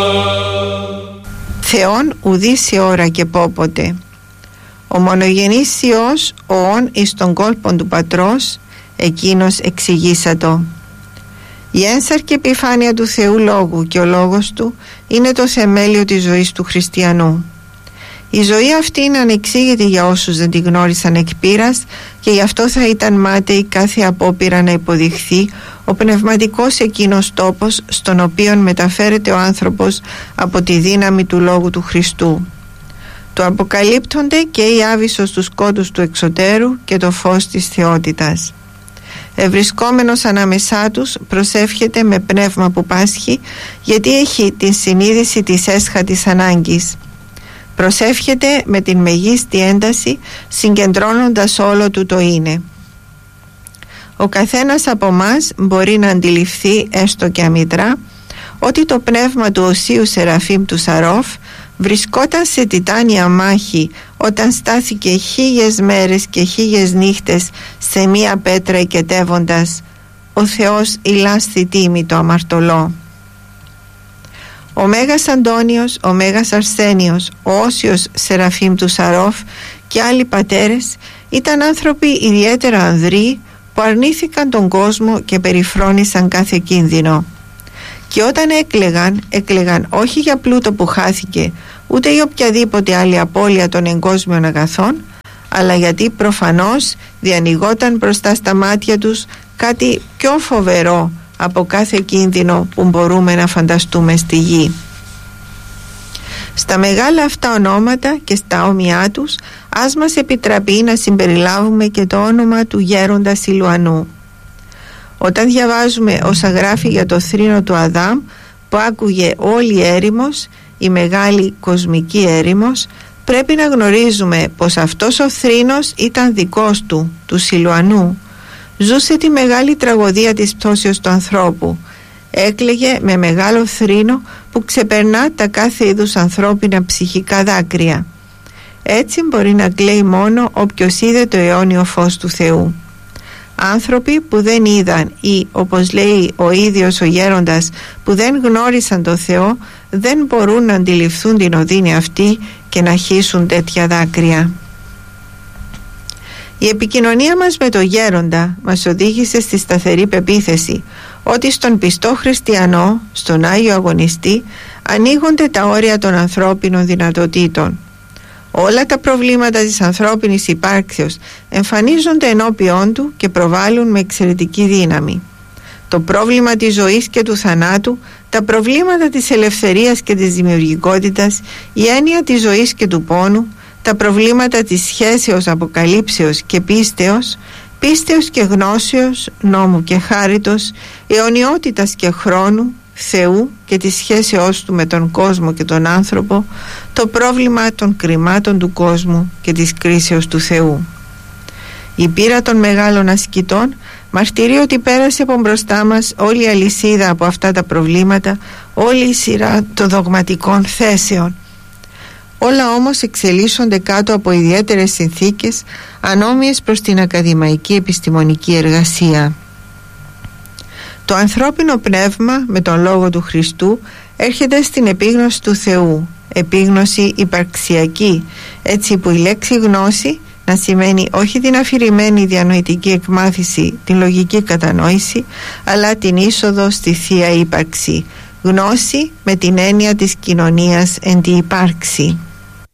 Θεόν ουδείς η ώρα και πόποτε. Ο μονογενής Υιός, οόν εις τον κόλπον του Πατρός, εκείνος εξηγήσατο. Η ένσαρκη επιφάνεια του Θεού Λόγου και ο Λόγος Του είναι το θεμέλιο της ζωής του χριστιανού. Η ζωή αυτή είναι ανεξήγητη για όσους δεν τη γνώρισαν εκ πείρας και γι' αυτό θα ήταν μάταιη κάθε απόπειρα να υποδειχθεί ο πνευματικός εκείνος τόπος στον οποίο μεταφέρεται ο άνθρωπος από τη δύναμη του Λόγου του Χριστού. Του αποκαλύπτονται και η άβυσσος στους κόντους του εξωτέρου και το φως της θεότητας. Ευρισκόμενος ανάμεσά τους προσεύχεται με πνεύμα που πάσχει, γιατί έχει την συνείδηση της έσχατης ανάγκης. Προσεύχεται με την μεγίστη ένταση, συγκεντρώνοντας όλο του το είναι. Ο καθένας από μας μπορεί να αντιληφθεί, έστω και αμυδρά, ότι το πνεύμα του Οσίου Σεραφείμ του Σαρόφ βρισκόταν σε τιτάνια μάχη όταν στάθηκε 1000 μέρες και 1000 νύχτες σε μία πέτρα οικετεύοντας «Ο Θεός ηλάσθη τίμη το αμαρτωλό». Ο Μέγας Αντώνιος, ο Μέγας Αρσένιος, ο Όσιος Σεραφείμ του Σαρόφ και άλλοι πατέρες ήταν άνθρωποι ιδιαίτερα ανδροί που αρνήθηκαν τον κόσμο και περιφρόνησαν κάθε κίνδυνο. Και όταν έκλαιγαν όχι για πλούτο που χάθηκε, ούτε για οποιαδήποτε άλλη απώλεια των εγκόσμιων αγαθών, αλλά γιατί προφανώς διανοιγόταν μπροστά στα μάτια τους κάτι πιο φοβερό από κάθε κίνδυνο που μπορούμε να φανταστούμε στη γη. Στα μεγάλα αυτά ονόματα και στα όμοιά τους ας μας επιτραπεί να συμπεριλάβουμε και το όνομα του γέροντα Σιλουανού. Όταν διαβάζουμε όσα γράφει για το θρήνο του Αδάμ που άκουγε όλη η έρημος, η μεγάλη κοσμική έρημος, πρέπει να γνωρίζουμε πως αυτός ο θρήνος ήταν δικός του Σιλουανού. Ζούσε τη μεγάλη τραγωδία της πτώσεως του ανθρώπου. Έκλαιγε με μεγάλο θρήνο που ξεπερνά τα κάθε είδους ανθρώπινα ψυχικά δάκρυα. Έτσι μπορεί να κλαίει μόνο όποιος είδε το αιώνιο φως του Θεού. Άνθρωποι που δεν είδαν ή, όπως λέει ο ίδιος ο γέροντας, που δεν γνώρισαν το Θεό, δεν μπορούν να αντιληφθούν την οδύνη αυτή και να χύσουν τέτοια δάκρυα. Η επικοινωνία μας με το γέροντα μας οδήγησε στη σταθερή πεποίθηση ότι στον πιστό χριστιανό, στον Άγιο Αγωνιστή, ανοίγονται τα όρια των ανθρώπινων δυνατοτήτων. Όλα τα προβλήματα της ανθρώπινης υπάρξεως εμφανίζονται ενώπιόν του και προβάλλουν με εξαιρετική δύναμη. Το πρόβλημα της ζωής και του θανάτου, τα προβλήματα της ελευθερίας και της δημιουργικότητας, η έννοια της ζωής και του πόνου, τα προβλήματα της σχέσεως αποκαλύψεως και πίστεως, πίστεως και γνώσεως, νόμου και χάριτος, αιωνιότητας και χρόνου, Θεού και της σχέσεώς του με τον κόσμο και τον άνθρωπο, το πρόβλημα των κρυμάτων του κόσμου και της κρίσεως του Θεού. Η πείρα των μεγάλων ασκητών μαρτυρεί ότι πέρασε από μπροστά μας όλη η αλυσίδα από αυτά τα προβλήματα, όλη η σειρά των δογματικών θέσεων. Όλα όμως εξελίσσονται κάτω από ιδιαίτερες συνθήκες ανώμοιες προς την ακαδημαϊκή επιστημονική εργασία. Το ανθρώπινο πνεύμα με τον Λόγο του Χριστού έρχεται στην επίγνωση του Θεού, επίγνωση υπαρξιακή, έτσι που η λέξη γνώση να σημαίνει όχι την αφηρημένη διανοητική εκμάθηση, την λογική κατανόηση, αλλά την είσοδο στη Θεία ύπαρξη, γνώση με την έννοια της κοινωνίας εν τη ύπαρξη.